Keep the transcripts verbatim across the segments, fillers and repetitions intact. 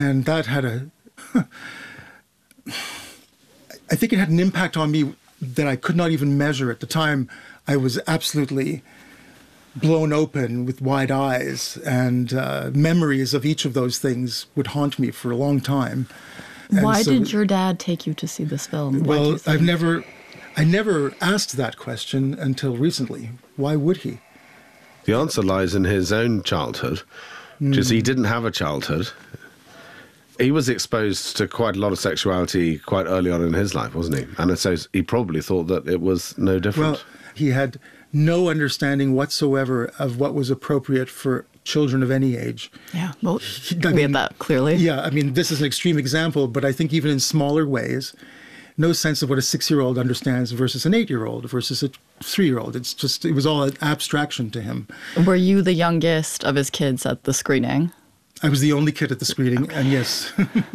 And that had a, I think it had an impact on me that I could not even measure at the time. I was absolutely blown open with wide eyes, and uh, memories of each of those things would haunt me for a long time. And Why so, did your dad take you to see this film? Why do you well, think? I've never, I never asked that question until recently. Why would he? The answer lies in his own childhood, which is he didn't have a childhood. He was exposed to quite a lot of sexuality quite early on in his life, wasn't he? And so he probably thought that it was no different. Well, he had no understanding whatsoever of what was appropriate for children of any age. Yeah, well, He- I we mean, had that clearly. Yeah, I mean, this is an extreme example, but I think even in smaller ways, no sense of what a six-year-old understands versus an eight-year-old versus a three-year-old. It's just, it was all an abstraction to him. Were you the youngest of his kids at the screening? I was the only kid at the screening, and yes.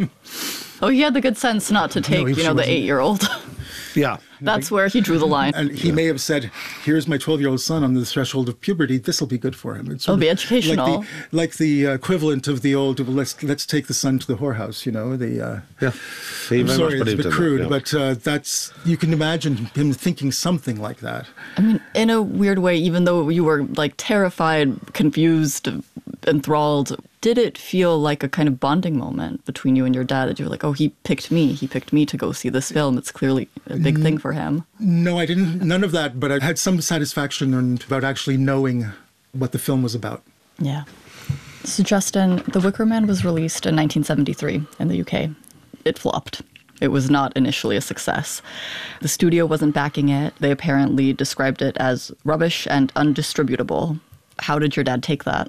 Oh, he had the good sense not to take, he- you she know, the wasn't. eight-year-old. yeah. That's where he drew the line. And he may have said, here's my twelve-year-old son on the threshold of puberty. This will be good for him. It's It'll sort be of educational. Like the, like the equivalent of the old, well, let's let's take the son to the whorehouse, you know. The uh, Yeah. He I'm very sorry, much it's a believed bit in that, crude, yeah. but uh, that's, you can imagine him thinking something like that. I mean, in a weird way, even though you were like terrified, confused, enthralled, did it feel like a kind of bonding moment between you and your dad that you were like, oh, he picked me. He picked me to go see this film. It's clearly a big thing for him. No, I didn't, none of that, but I had some satisfaction in, about actually knowing what the film was about. Yeah. So, Justin, The Wicker Man was released in nineteen seventy-three in the U K. It flopped. It was not initially a success. The studio wasn't backing it. They apparently described it as rubbish and undistributable. How did your dad take that?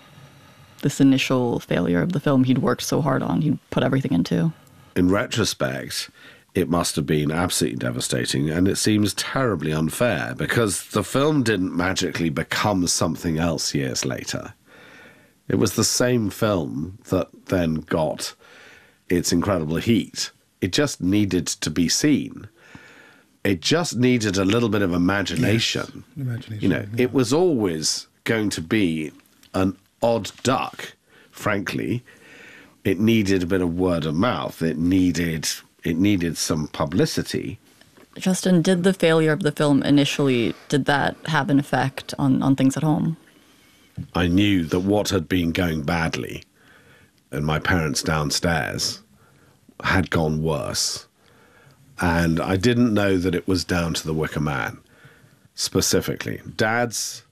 This initial failure of the film he'd worked so hard on, he'd put everything into. In retrospect, it must have been absolutely devastating, and it seems terribly unfair because the film didn't magically become something else years later. It was the same film that then got its incredible heat. It just needed to be seen. It just needed a little bit of imagination. Yes, imagination, you know, yeah. it was always going to be an odd duck, frankly. It needed a bit of word of mouth. It needed it needed some publicity. Justin, did the failure of the film initially, did that have an effect on, on things at home? I knew that what had been going badly in my parents' downstairs had gone worse. And I didn't know that it was down to The Wicker Man, specifically. Dad's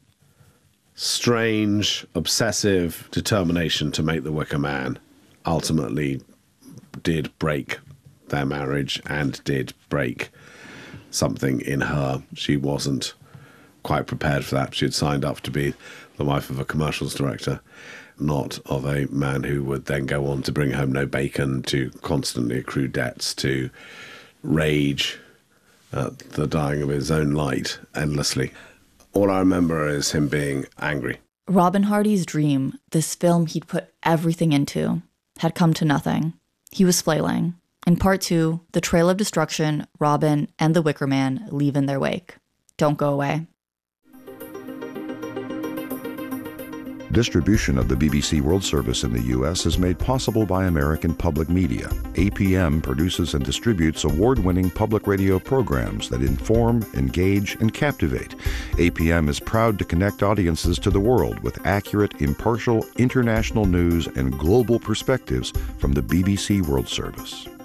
strange, obsessive determination to make The Wicker Man ultimately did break their marriage and did break something in her. She wasn't quite prepared for that. She had signed up to be the wife of a commercials director, not of a man who would then go on to bring home no bacon, to constantly accrue debts, to rage at the dying of his own light endlessly. All I remember is him being angry. Robin Hardy's dream, this film he'd put everything into, had come to nothing. He was flailing. In part two, the trail of destruction Robin and the Wicker Man leave in their wake. Don't go away. Distribution of the B B C World Service in the U S is made possible by American Public Media. A P M produces and distributes award-winning public radio programs that inform, engage, and captivate. A P M is proud to connect audiences to the world with accurate, impartial, international news and global perspectives from the B B C World Service.